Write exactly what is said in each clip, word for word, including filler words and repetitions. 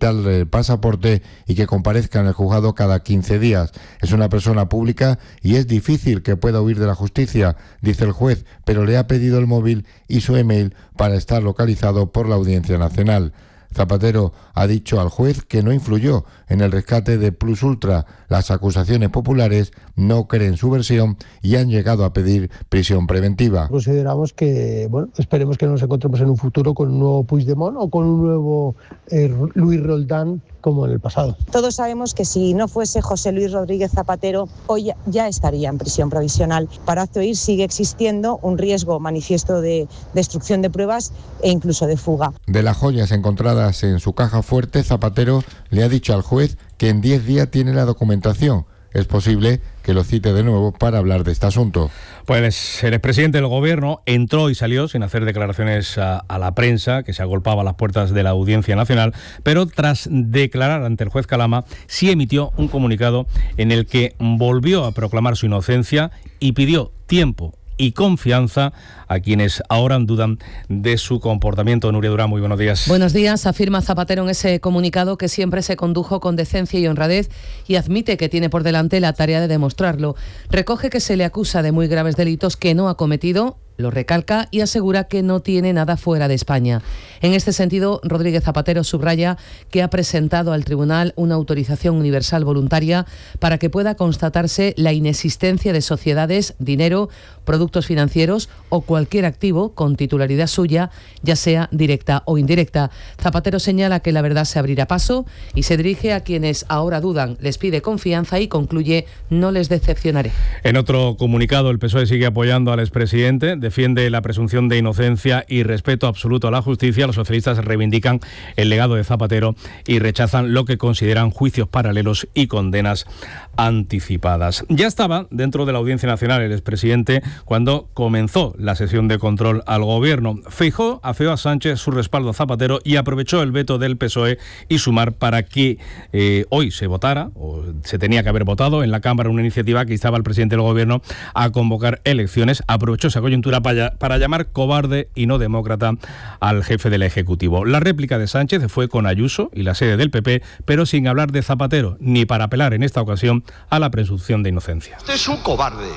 solicitarle el pasaporte y que comparezca en el juzgado cada quince días. Es una persona pública y es difícil que pueda huir de la justicia, dice el juez, pero le ha pedido el móvil y su email para estar localizado por la Audiencia Nacional. Zapatero ha dicho al juez que no influyó en el rescate de Plus Ultra. Las acusaciones populares no creen su versión y han llegado a pedir prisión preventiva. Consideramos que, bueno, esperemos que nos encontremos en un futuro con un nuevo Puigdemont o con un nuevo eh, Luis Roldán como en el pasado. Todos sabemos que si no fuese José Luis Rodríguez Zapatero, hoy ya estaría en prisión provisional. Para Acto-Ir sigue existiendo un riesgo manifiesto de destrucción de pruebas e incluso de fuga. De las joyas encontradas en su caja fuerte, Zapatero le ha dicho al juez que en diez días tiene la documentación. Es posible que lo cite de nuevo para hablar de este asunto. Pues el expresidente del gobierno entró y salió sin hacer declaraciones a, a la prensa, que se agolpaba a las puertas de la Audiencia Nacional, pero tras declarar ante el juez Calama, sí emitió un comunicado en el que volvió a proclamar su inocencia y pidió tiempo y confianza a quienes ahora dudan de su comportamiento. Nuria Durán, muy buenos días. Buenos días. Afirma Zapatero en ese comunicado que siempre se condujo con decencia y honradez y admite que tiene por delante la tarea de demostrarlo. Recoge que se le acusa de muy graves delitos que no ha cometido, lo recalca y asegura que no tiene nada fuera de España. En este sentido, Rodríguez Zapatero subraya que ha presentado al tribunal una autorización universal voluntaria para que pueda constatarse la inexistencia de sociedades, dinero, productos financieros o cualquier activo con titularidad suya, ya sea directa o indirecta. Zapatero señala que la verdad se abrirá paso y se dirige a quienes ahora dudan, les pide confianza y concluye: no les decepcionaré. En otro comunicado, el P S O E sigue apoyando al expresidente, defiende la presunción de inocencia y respeto absoluto a la justicia. Los socialistas reivindican el legado de Zapatero y rechazan lo que consideran juicios paralelos y condenas anticipadas. Ya estaba dentro de la Audiencia Nacional el expresidente cuando comenzó la sesión de control al gobierno. Feijóo afeó a Sánchez su respaldo a Zapatero y aprovechó el veto del P S O E y Sumar para que eh, hoy se votara, o se tenía que haber votado en la Cámara, una iniciativa que instaba al presidente del gobierno a convocar elecciones. Aprovechó esa coyuntura para, para llamar cobarde y no demócrata al jefe del Ejecutivo. La réplica de Sánchez fue con Ayuso y la sede del P P, pero sin hablar de Zapatero, ni para apelar en esta ocasión a la presunción de inocencia. Usted es un cobarde.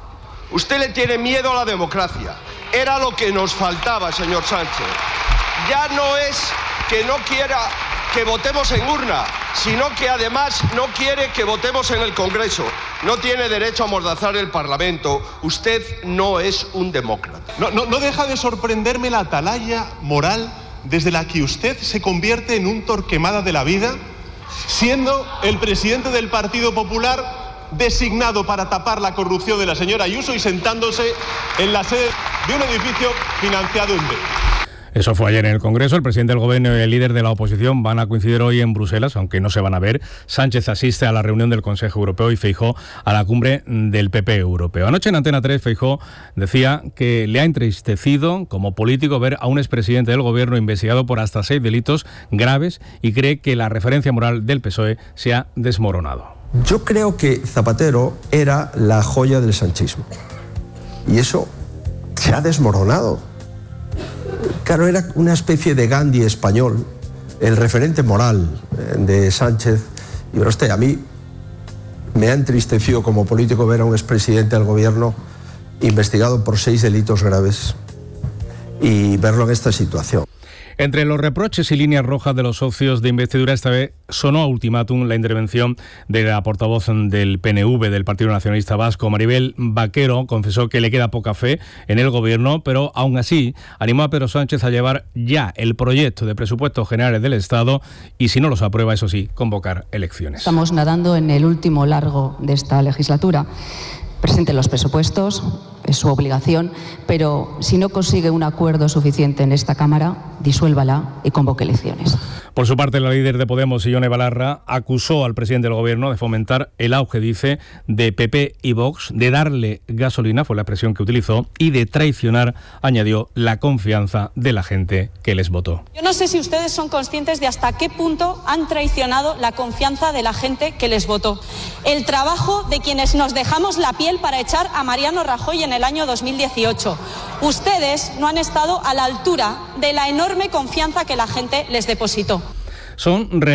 Usted le tiene miedo a la democracia. Era lo que nos faltaba, señor Sánchez. Ya no es que no quiera que votemos en urna, sino que además no quiere que votemos en el Congreso. No tiene derecho a amordazar el Parlamento. Usted no es un demócrata. No, no, no deja de sorprenderme la atalaya moral desde la que usted se convierte en un Torquemada de la vida, siendo el presidente del Partido Popular designado para tapar la corrupción de la señora Ayuso y sentándose en la sede de un edificio financiado en B. Eso fue ayer en el Congreso. El presidente del Gobierno y el líder de la oposición van a coincidir hoy en Bruselas, aunque no se van a ver. Sánchez asiste a la reunión del Consejo Europeo y Feijóo a la cumbre del P P europeo. Anoche en Antena tres, Feijóo decía que le ha entristecido como político ver a un expresidente del Gobierno investigado por hasta seis delitos graves y cree que la referencia moral del P S O E se ha desmoronado. Yo creo que Zapatero era la joya del sanchismo y eso se ha desmoronado. Claro, era una especie de Gandhi español, el referente moral de Sánchez. Y pero usted, a mí me ha entristecido como político ver a un expresidente del gobierno investigado por seis delitos graves y verlo en esta situación. Entre los reproches y líneas rojas de los socios de investidura, esta vez sonó a ultimátum la intervención de la portavoz del P N V, del Partido Nacionalista Vasco. Maribel Vaquero confesó que le queda poca fe en el gobierno, pero aún así animó a Pedro Sánchez a llevar ya el proyecto de presupuestos generales del Estado y, si no los aprueba, eso sí, convocar elecciones. Estamos nadando en el último largo de esta legislatura. Presente los presupuestos, es su obligación, pero si no consigue un acuerdo suficiente en esta Cámara, disuélvala y convoque elecciones. Por su parte, la líder de Podemos, Ione Belarra, acusó al presidente del Gobierno de fomentar el auge, dice, de P P y Vox, de darle gasolina, fue la expresión que utilizó, y de traicionar, añadió, la confianza de la gente que les votó. Yo no sé si ustedes son conscientes de hasta qué punto han traicionado la confianza de la gente que les votó. El trabajo de quienes nos dejamos la piel para echar a Mariano Rajoy en el año dos mil dieciocho. Ustedes no han estado a la altura de la enorme confianza que la gente les depositó. Son